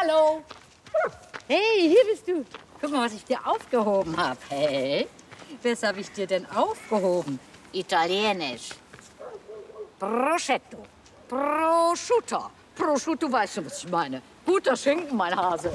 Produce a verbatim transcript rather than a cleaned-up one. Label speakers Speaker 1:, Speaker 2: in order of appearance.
Speaker 1: Hallo. Hey, hier bist du. Guck mal, was ich dir aufgehoben habe. Hey, was habe ich dir denn aufgehoben? Italienisch. Prosciutto. Prosciutto. Prosciutto, weißt du, was ich meine? Guter Schinken, mein Hase.